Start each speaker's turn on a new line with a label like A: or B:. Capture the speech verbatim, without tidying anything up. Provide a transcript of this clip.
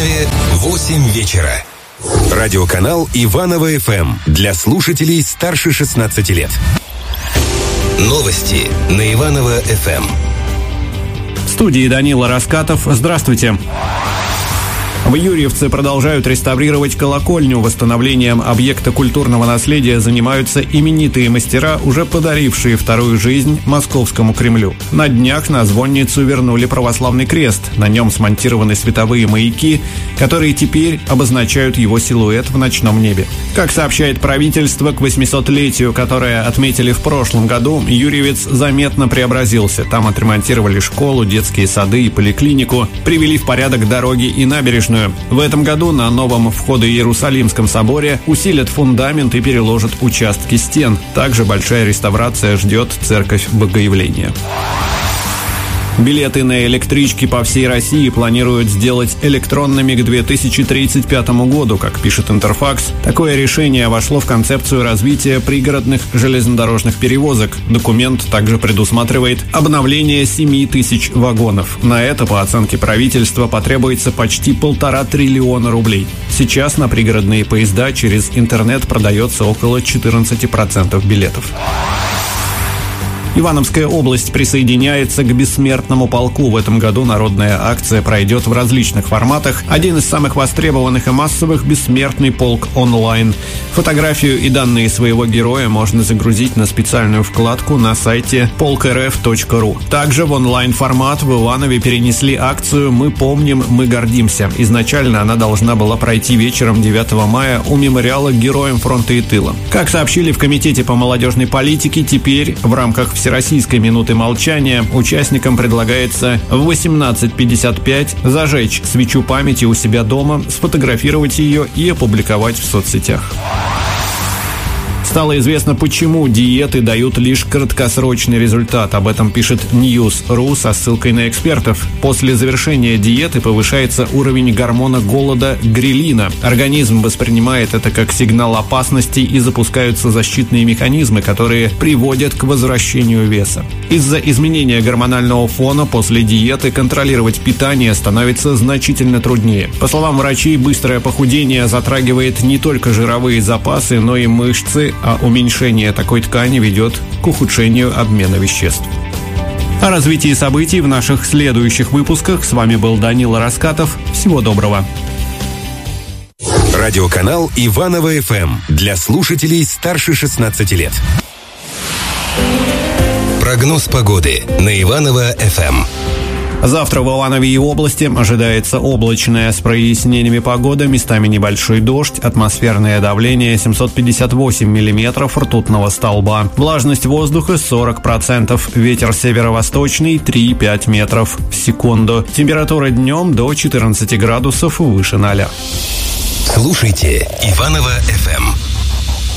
A: Иванове восемь вечера. Радиоканал Иваново-ФМ для слушателей старше шестнадцати лет. Новости на Иваново-ФМ.
B: В студии Данила Раскатов. Здравствуйте. В Юрьевце продолжают реставрировать колокольню. Восстановлением объекта культурного наследия занимаются именитые мастера, уже подарившие вторую жизнь Московскому Кремлю. На днях на звонницу вернули православный крест. На нем смонтированы световые маяки, которые теперь обозначают его силуэт в ночном небе. Как сообщает правительство, к восьмисотлетию, которое отметили в прошлом году, Юрьевец заметно преобразился. Там отремонтировали школу, детские сады и поликлинику, привели в порядок дороги и набережную. В этом году на новом Входо-Иерусалимском соборе усилят фундамент и переложат участки стен. Также большая реставрация ждет церковь Богоявления. Билеты на электрички по всей России планируют сделать электронными к две тысячи тридцать пятому году, как пишет Интерфакс. Такое решение вошло в концепцию развития пригородных железнодорожных перевозок. Документ также предусматривает обновление семи тысяч вагонов. На это, по оценке правительства, потребуется почти полтора триллиона рублей. Сейчас на пригородные поезда через интернет продается около четырнадцати процентов билетов. Ивановская область присоединяется к бессмертному полку. В этом году народная акция пройдет в различных форматах. Один из самых востребованных и массовых – «Бессмертный полк онлайн». Фотографию и данные своего героя можно загрузить на специальную вкладку на сайте полк эр эф точка ру. Также в онлайн-формат в Иванове перенесли акцию «Мы помним, мы гордимся». Изначально она должна была пройти вечером девятого мая у мемориала героям фронта и тыла. Как сообщили в Комитете по молодежной политике, теперь в рамках Всероссийской минуты молчания участникам предлагается в восемнадцать пятьдесят пять зажечь свечу памяти у себя дома, сфотографировать ее и опубликовать в соцсетях. Стало известно, почему диеты дают лишь краткосрочный результат. Об этом пишет ньюс точка ру со ссылкой на экспертов. После завершения диеты повышается уровень гормона голода грелина. Организм воспринимает это как сигнал опасности и запускаются защитные механизмы, которые приводят к возвращению веса. Из-за изменения гормонального фона после диеты контролировать питание становится значительно труднее. По словам врачей, быстрое похудение затрагивает не только жировые запасы, но и мышцы, а уменьшение такой ткани ведет к ухудшению обмена веществ. О развитии событий в наших следующих выпусках. С вами был Данила Раскатов. Всего доброго.
A: Радиоканал Иваново-ФМ для слушателей старше шестнадцати лет. Прогноз погоды на Иваново-ФМ.
B: Завтра в Иванове и области ожидается облачная с прояснениями погода, местами небольшой дождь, атмосферное давление семьсот пятьдесят восемь миллиметров ртутного столба. Влажность воздуха сорок процентов, ветер северо-восточный три-пять метров в секунду. Температура днем до четырнадцати градусов выше ноля.
A: Слушайте Иваново-ФМ.